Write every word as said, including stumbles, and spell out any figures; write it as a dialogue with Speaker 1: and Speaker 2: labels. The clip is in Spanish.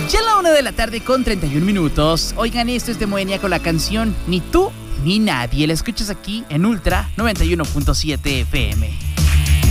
Speaker 1: Ya a la una de la tarde con treinta y un minutos. Oigan, esto es de Moenia con la canción Ni tú ni nadie. La escuchas aquí en Ultra noventa y uno punto siete F M.